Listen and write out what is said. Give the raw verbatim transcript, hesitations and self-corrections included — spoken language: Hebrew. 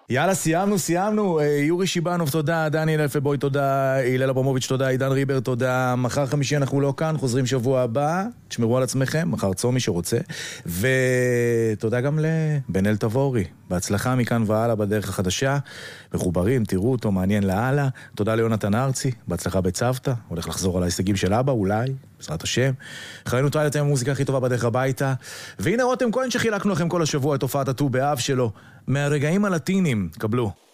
יאללה, סיימנו, סיימנו. יורי שיבנוב, תודה. דניאל אלפבוי, תודה. הלל אברמוביץ', תודה. עידן ריבר, תודה. מחר חמישי אנחנו לא כאן, חוזרים שבוע הבא. תשמרו על עצמכם, מחר צום מי שרוצה. ותודה גם לבן אל תבורי. בהצלחה מכאן והלאה בדרך החדשה. מחוברים, תראו אותו, מעניין להלאה. תודה ליונתן ארצי, בהצלחה בצוותא. הולך לחזור על ההישגים של אבא, אולי, בעזרת השם. חיינו תודה לתאם המוזיקה הכי טובה בדרך הביתה. והנה רותם כהן שחילקנו לכם כל השבוע את הופעת הט"ו באב שלו. מהרגעים הלטינים, קבלו.